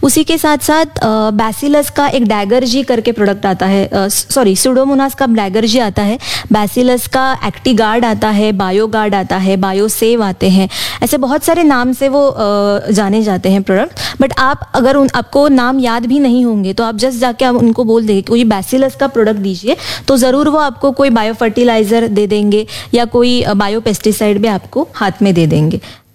उसी के साथ साथ बैसिलस का एक डैगर जी करके प्रोडक्ट आता है, सॉरी सुडोमोनास का डैगर जी आता है, बैसिलस का एक्टिगार्ड आता है, बायोगार्ड आता है, बायोसेव आते हैं, ऐसे बहुत सारे नाम से वो जाने जाते हैं प्रोडक्ट। बट आप अगर आपको नाम याद भी नहीं होंगे तो आप जस्ट जाके आप उनको बोल देंगे कोई बैसिलस का प्रोडक्ट दीजिए, तो ज़रूर वो आपको कोई बायो फर्टिलाइज़र दे देंगे या कोई बायो पेस्टिसाइड भी आपको हाथ में दे देंगे।